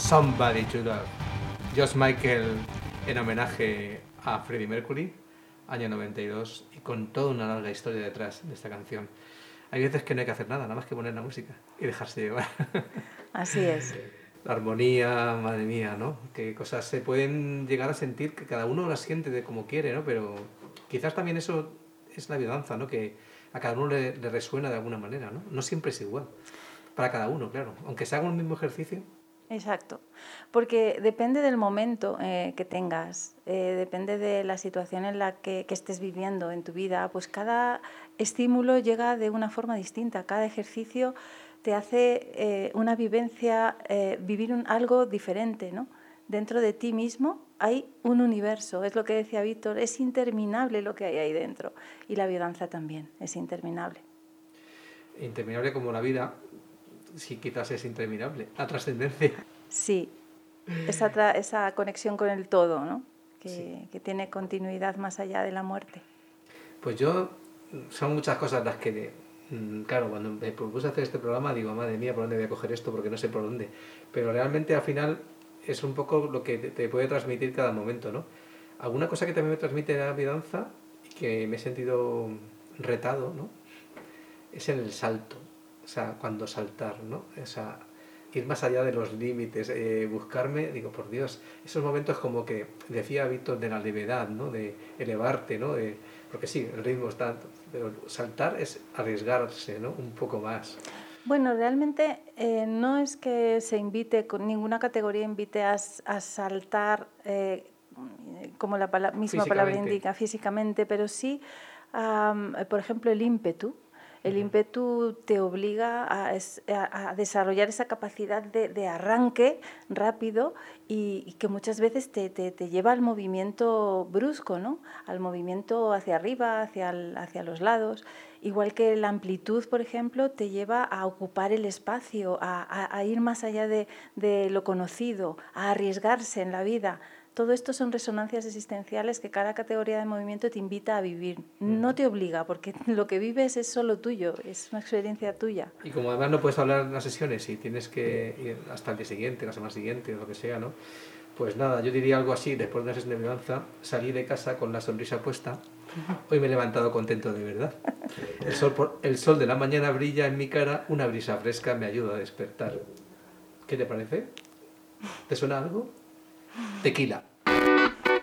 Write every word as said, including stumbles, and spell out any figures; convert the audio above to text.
Somebody to Love. George Michael en homenaje a Freddie Mercury, año noventa y dos, y con toda una larga historia detrás de esta canción. Hay veces que no hay que hacer nada, nada más que poner la música y dejarse llevar. Así es. La armonía, madre mía, ¿no? Qué cosas se pueden llegar a sentir, que cada uno las siente de como quiere, ¿no? Pero quizás también eso es la biodanza, ¿no? Que a cada uno le, le resuena de alguna manera, ¿no? No siempre es igual. Para cada uno, claro. Aunque se haga un mismo ejercicio. Exacto, porque depende del momento eh, que tengas, eh, depende de la situación en la que, que estés viviendo en tu vida, pues cada estímulo llega de una forma distinta, cada ejercicio te hace eh, una vivencia, eh, vivir un, algo diferente, ¿no? Dentro de ti mismo hay un universo, es lo que decía Víctor, es interminable lo que hay ahí dentro, y la biodanza también es interminable. Interminable como la vida. Sí, quizás es interminable. La trascendencia. Sí, esa, tra esa conexión con el todo, ¿no? Que, sí. que tiene continuidad más allá de la muerte. Pues yo, son muchas cosas las que, claro, cuando me propuse hacer este programa, digo, madre mía, ¿por dónde voy a coger esto? Porque no sé por dónde. Pero realmente al final es un poco lo que te puede transmitir cada momento, ¿no? Alguna cosa que también me transmite la biodanza y que me he sentido retado, ¿no? Es en el salto. O sea, cuando saltar, ¿no? O sea, ir más allá de los límites, eh, buscarme, digo, por Dios, esos momentos como que decía Víctor de la levedad, ¿no? De elevarte, ¿no? De, porque sí, el ritmo está, pero saltar es arriesgarse, ¿no? Un poco más. Bueno, realmente eh, no es que se invite, con ninguna categoría invite a, a saltar, eh, como la pala misma palabra indica, físicamente, pero sí, um, por ejemplo, el ímpetu. El ímpetu te obliga a, a, a desarrollar esa capacidad de, de arranque rápido y, y que muchas veces te, te, te lleva al movimiento brusco, ¿no? Al movimiento hacia arriba, hacia, el, hacia los lados. Igual que la amplitud, por ejemplo, te lleva a ocupar el espacio, a, a, a ir más allá de, de lo conocido, a arriesgarse en la vida. Todo esto son resonancias existenciales que cada categoría de movimiento te invita a vivir. No te obliga, porque lo que vives es solo tuyo, es una experiencia tuya. Y como además no puedes hablar en las sesiones y tienes que ir hasta el día siguiente, la semana siguiente, o lo que sea, ¿no? Pues nada, yo diría algo así, después de una sesión de biodanza, salí de casa con la sonrisa puesta. Hoy me he levantado contento de verdad. El sol, por, el sol de la mañana brilla en mi cara, una brisa fresca me ayuda a despertar. ¿Qué te parece? ¿Te suena algo? Tequila.